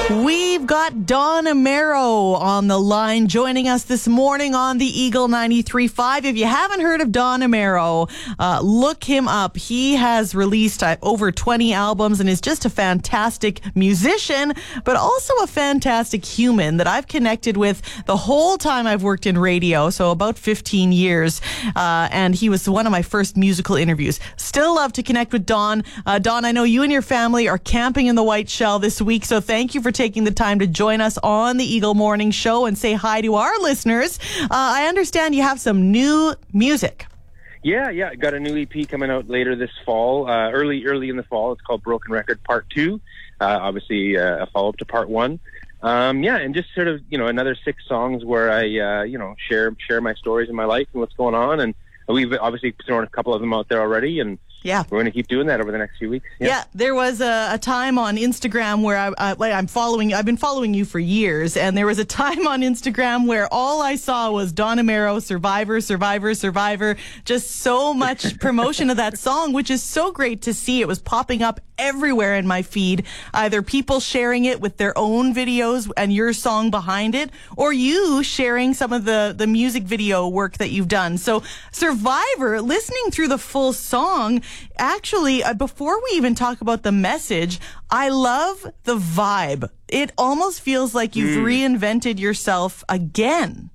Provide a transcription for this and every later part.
We've got Don Amero on the line joining us this morning on the Eagle 93.5. If you haven't heard of Don Amero, look him up. He has released over 20 albums and is just a fantastic musician, but also a fantastic human that I've connected with the whole time I've worked in radio, so about 15 years. And he was one of my first musical interviews. Still love to connect with Don. Don, I know you and your family are camping in the White Shell this week, so thank you for taking the time to join us on the Eagle Morning Show and say hi to our listeners. I understand you have some new music. Yeah. I got a new EP coming out later this fall, early in the fall. It's called Broken Record Part 2. Obviously, a follow-up to Part 1. And just sort of, another 6 songs where I, share my stories in my life and what's going on. And we've obviously thrown a couple of them out there already, and we're going to keep doing that over the next few weeks. Yeah, there was a time on Instagram where I've been following you for years, and there was a time on Instagram where all I saw was Don Amero, Survivor, just so much promotion of that song, which is so great to see. It was popping up everywhere in my feed, either people sharing it with their own videos and your song behind it, or you sharing some of the music video work that you've done. So Survivor, listening through the full song, actually, before we even talk about the message, I love the vibe. It almost feels like you've reinvented yourself again.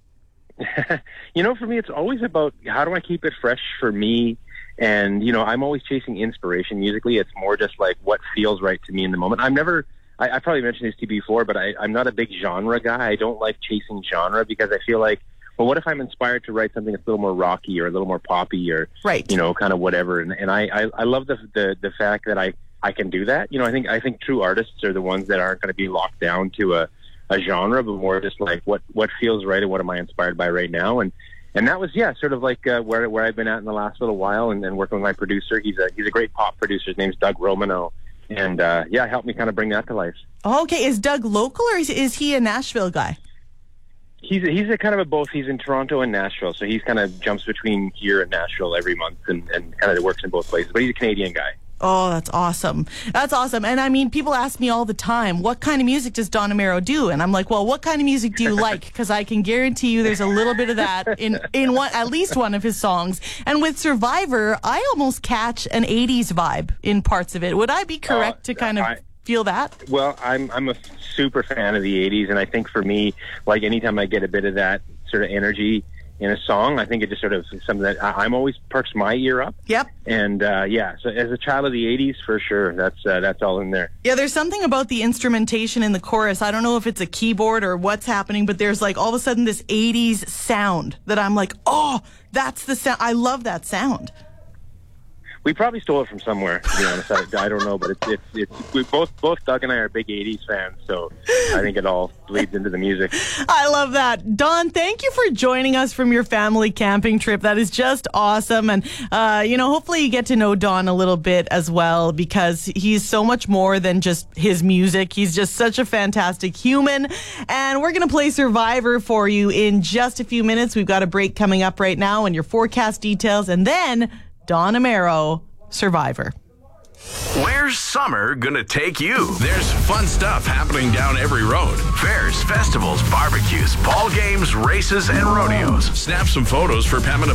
For me, it's always about how do I keep it fresh for me. And, I'm always chasing inspiration musically. It's more just like what feels right to me in the moment. I probably mentioned this to you before, but I'm not a big genre guy. I don't like chasing genre because I feel like, well, what if I'm inspired to write something that's a little more rocky or a little more poppy or, kind of whatever. And I love the fact that I can do that. I think true artists are the ones that aren't going to be locked down to a genre, but more just like what feels right and what am I inspired by right now. And that was, sort of like where I've been at in the last little while, and then working with my producer. He's a great pop producer. His name's Doug Romano. And, helped me kind of bring that to life. Okay. Is Doug local or is he a Nashville guy? He's a kind of a both. He's in Toronto and Nashville, so he's kind of jumps between here and Nashville every month and kind of works in both places. But he's a Canadian guy. Oh, that's awesome. That's awesome. And I mean, people ask me all the time, what kind of music does Don Amero do? And I'm like, well, what kind of music do you like? Because I can guarantee you there's a little bit of that in at least one of his songs. And with Survivor, I almost catch an 80s vibe in parts of it. Would I be correct to kind of feel that? Well, I'm a super fan of the 80s, and I think for me, like anytime I get a bit of that sort of energy in a song, I think it just sort of something that I'm always perks my ear up. Yep. And so as a child of the 80s, for sure, that's all in there. Yeah, there's something about the instrumentation in the chorus. I don't know if it's a keyboard or what's happening, but there's like all of a sudden this 80s sound that I'm like, oh, that's the sound. I love that sound. We probably stole it from somewhere, to be honest. I don't know, but it's we both Doug and I are big 80s fans, so I think it all bleeds into the music. I love that. Don, thank you for joining us from your family camping trip. That is just awesome. And, hopefully you get to know Don a little bit as well, because he's so much more than just his music. He's just such a fantastic human. And we're going to play Survivor for you in just a few minutes. We've got a break coming up right now and your forecast details, and then Don Amero, Survivor. Where's summer gonna take you? There's fun stuff happening down every road. Fairs, festivals, barbecues, ball games, races, and rodeos. Snap some photos for Pamela